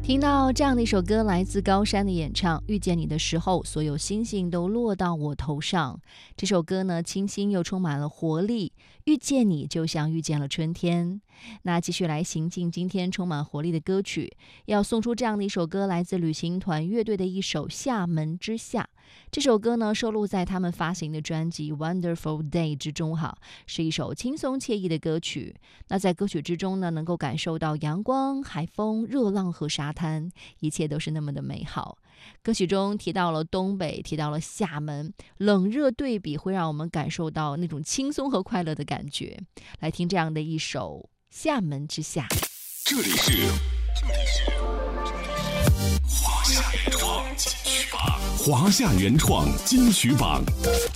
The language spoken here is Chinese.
听到这样的一首歌，来自高山的演唱，遇见你的时候，所有星星都落到我头上。这首歌呢，清新又充满了活力，遇见你就像遇见了春天。那继续来行进今天充满活力的歌曲，要送出这样的一首歌，来自旅行团乐队的一首《厦门之夏》。这首歌呢，收录在他们发行的专辑《Wonderful Day》之中是一首轻松惬意的歌曲。那在歌曲之中呢，能够感受到阳光、海风、热浪和沙滩，一切都是那么的美好。歌曲中提到了东北，提到了厦门，冷热对比会让我们感受到那种轻松和快乐的感觉。来听这样的一首《厦门之夏》。 这里是华夏原创金曲榜，华夏原创金曲榜。